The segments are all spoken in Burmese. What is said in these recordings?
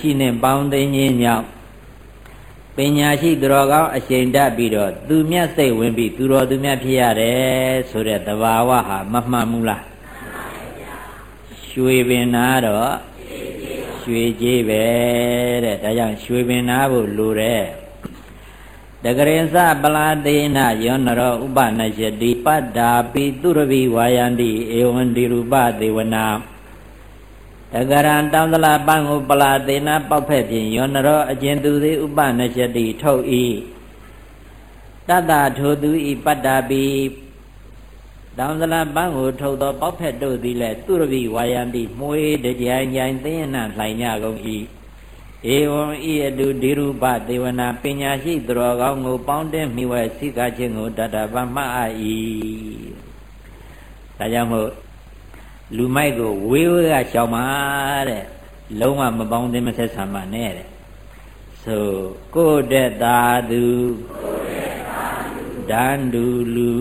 ရှိနေပေါင်းသိင်းချင်းကြောင့်ပညာရှိသူတော်ကောင်းအရှိန်တက်ပြီးတော့သူမြတ်စိတ်ဝင်ပြီးသူတော်သူမြတ်ဖြစ်ရတယ်ဆိုတဲ့သဘာဝဟာမမှန်ဘူးလားရွှေပင်နာတော့ရွှေကြီးပဲတဲ့ဒါကြောင့်ရွှေပင်နာဖို့လိုတယ်တကရင်စပလာသေနယောနရောဥပနယတိပတ္တာပိသူရဝိဝါယန္တိဧဝံဒီရူပသေဝနာတကရံတောင်းတလာပန်းကိုပလာသေနပေါက်ဖက်ဖြင့်ယောနရောအကျဉ်သူသည်ဥပနယတိထုတ်ဤတတ္တထိုသူဤပတ္တာပိတောင်းတလာပန်းကိုထုတ်သောပေါက်ဖက်တို့သည်လည်းသူရဝိဝါယန္တိမွေးတကြိုင်ကြိုင်သိယနာလှိုင်ကြကုန်၏ဧဝံဤအတုဒီရူပသေဝနာပညာရှိသူတော်ကောင်းကိုပေါင်းတဲ့မိဝဲစိကခြင်းကိုတတ္တဗမှတ်၏ဒါကြောင့်မို့လူမိုက်ကိုဝေးဝေးကရှောင်ပါတဲ့လုံးဝမပေါင်းတဲ့မဆက်ဆံပါနဲ့တဲ့ဆိုကိုယ်တဲ့သာသူဒန်းတူလူ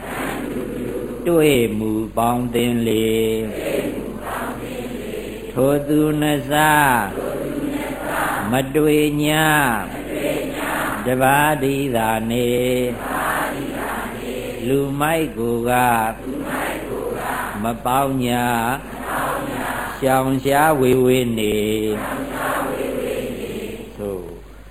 တွေ့မှုပေါင်းသင်လေထိုသူနှစားမတွေ့ညာတပါးဒီသာနေလူမိုက်ကိုကမပေါင်းညာရှောင်ရှားဝေဝေးနေ